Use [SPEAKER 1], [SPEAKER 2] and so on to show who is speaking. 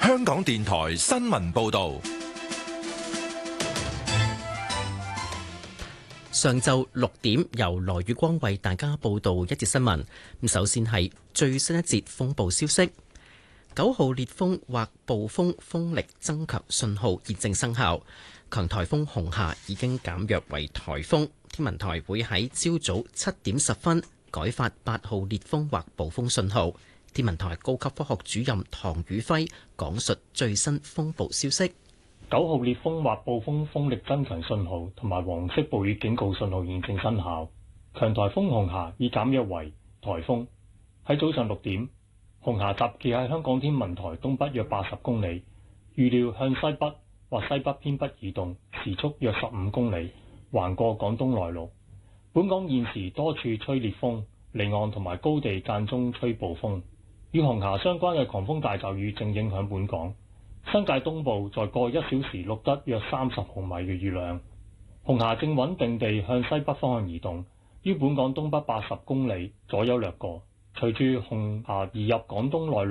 [SPEAKER 1] 香港電台新聞報道。
[SPEAKER 2] 上晝6點，由羅宇光為大家報道一節新聞。咁首先係最新一節風暴消息：9號烈風或暴風風力增強信號現正生效，強颱風紅霞已經減弱為颱風。天文台會喺朝早7點10分改發8號烈風或暴風信號。天文台高級科學主任唐宇輝講述最新風暴消息。
[SPEAKER 3] 9號烈風或暴風風力增強信號同埋黃色暴雨警告信號現正生效，強颱風紅霞已減弱為颱風。喺早上6點，紅霞集結喺香港天文台東北約80公里，預料向西北或西北偏北移動，時速約15公里，橫過廣東內陸。本港現時多處吹烈風，離岸同埋高地間中吹暴風。與紅霞相關嘅狂風大驟雨正影響本港。新界東部在過1小時錄得約30毫米嘅雨量。紅霞正穩定地向西北方向移動，於本港東北80公里左右掠過。隨住紅霞移入廣東內陸